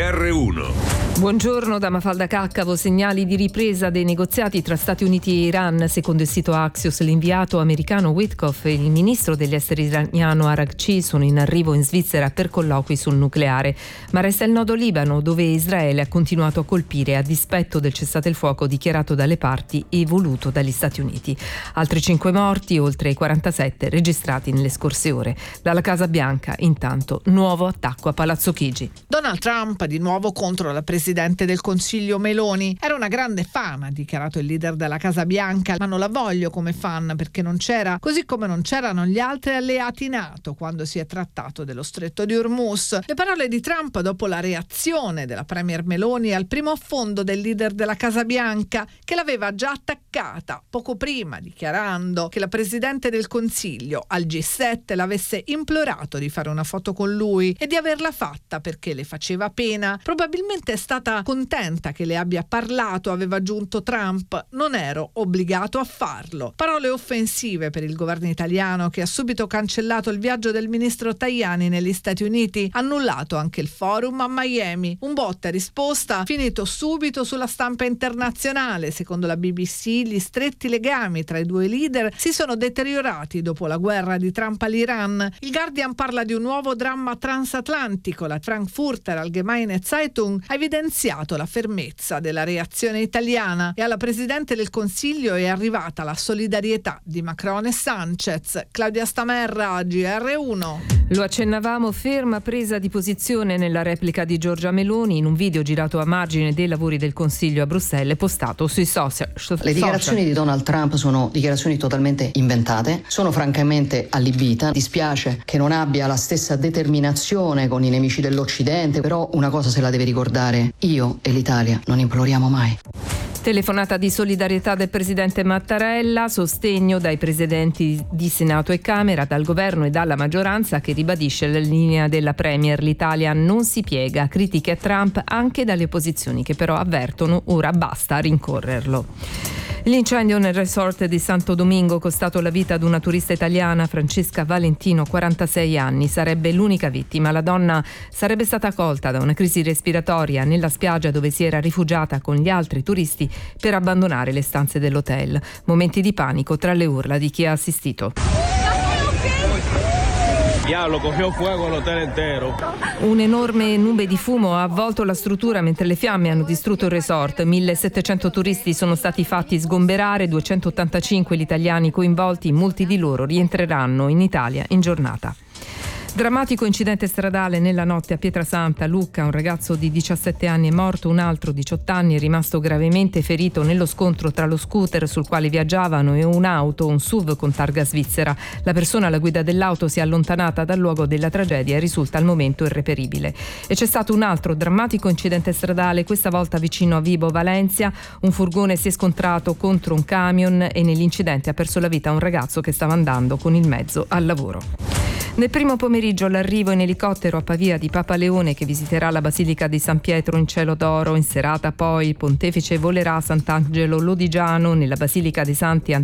GR1. Buongiorno da Mafalda Caccavo. Segnali di ripresa dei negoziati tra Stati Uniti e Iran. Secondo il sito Axios, l'inviato americano Witkoff e il ministro degli esteri iraniano Araghchi sono in arrivo in Svizzera per colloqui sul nucleare. Ma resta il nodo Libano, dove Israele ha continuato a colpire a dispetto del cessate il fuoco dichiarato dalle parti e voluto dagli Stati Uniti. Altri 5 morti, oltre ai 47 registrati nelle scorse ore. Dalla Casa Bianca, intanto, nuovo attacco a Palazzo Chigi. Donald Trump di nuovo contro la Presidente del Consiglio Meloni. Era una grande fan, ha dichiarato il leader della Casa Bianca, ma non la voglio come fan perché non c'era, così come non c'erano gli altri alleati NATO quando si è trattato dello stretto di Hormuz. Le parole di Trump dopo la reazione della premier Meloni al primo affondo del leader della Casa Bianca, che l'aveva già attaccata poco prima, dichiarando che la Presidente del Consiglio al G7 l'avesse implorato di fare una foto con lui e di averla fatta perché le faceva pena. Probabilmente è stata contenta che le abbia parlato, aveva aggiunto Trump. Non ero obbligato a farlo. Parole offensive per il governo italiano, che ha subito cancellato il viaggio del ministro Tajani negli Stati Uniti, annullato anche il forum a Miami. Un botta e risposta finito subito sulla stampa internazionale. Secondo la BBC, gli stretti legami tra i due leader si sono deteriorati dopo la guerra di Trump all'Iran. Il Guardian parla di un nuovo dramma transatlantico. La Frankfurter Allgemeine Zeitung ha evidenziato la fermezza della reazione italiana e alla Presidente del Consiglio è arrivata la solidarietà di Macron e Sanchez. Claudia Stamerra, GR1. Lo accennavamo, ferma presa di posizione nella replica di Giorgia Meloni in un video girato a margine dei lavori del Consiglio a Bruxelles postato sui social. Le dichiarazioni di Donald Trump sono dichiarazioni totalmente inventate, sono francamente allibita. Dispiace che non abbia la stessa determinazione con i nemici dell'Occidente, però una cosa se la deve ricordare: io e l'Italia non imploriamo mai. Telefonata di solidarietà del presidente Mattarella, sostegno dai presidenti di Senato e Camera, dal governo e dalla maggioranza, che ribadisce la linea della Premier. L'Italia non si piega. Critiche a Trump anche dalle opposizioni, che però avvertono ora basta rincorrerlo. L'incendio nel resort di Santo Domingo, costato la vita ad una turista italiana, Francesca Valentino, 46 anni. Sarebbe l'unica vittima. La donna sarebbe stata colta da una crisi respiratoria nella spiaggia dove si era rifugiata con gli altri turisti per abbandonare le stanze dell'hotel. Momenti di panico tra le urla di chi ha assistito. Diavolo, cogió fuego l'hotel intero. Un'enorme nube di fumo ha avvolto la struttura mentre le fiamme hanno distrutto il resort. 1700 turisti sono stati fatti sgomberare, 285 gli italiani coinvolti, molti di loro rientreranno in Italia in giornata. Drammatico incidente stradale nella notte a Pietrasanta, Lucca. Un ragazzo di 17 anni è morto, un altro 18 anni è rimasto gravemente ferito nello scontro tra lo scooter sul quale viaggiavano e un'auto, un SUV con targa svizzera. La persona alla guida dell'auto si è allontanata dal luogo della tragedia e risulta al momento irreperibile. E c'è stato un altro drammatico incidente stradale, questa volta vicino a Vibo Valencia. Un furgone si è scontrato contro un camion e nell'incidente ha perso la vita un ragazzo che stava andando con il mezzo al lavoro. Nel primo pomeriggio l'arrivo in elicottero a Pavia di Papa Leone, che visiterà la Basilica di San Pietro in cielo d'oro. In serata poi il pontefice volerà a Sant'Angelo Lodigiano, nella Basilica dei Santi